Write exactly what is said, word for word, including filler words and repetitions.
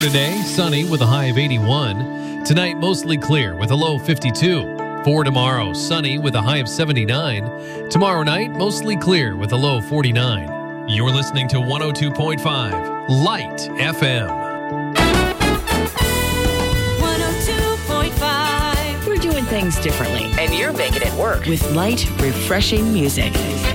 Today, sunny with a high of eighty-one. Tonight, mostly clear with a low of fifty-two. For tomorrow, sunny with a high of seventy-nine. Tomorrow night, mostly clear with a low of forty-nine. You're listening to one oh two point five Light F M. one oh two point five. We're doing things differently And you're making it work. with light, refreshing music.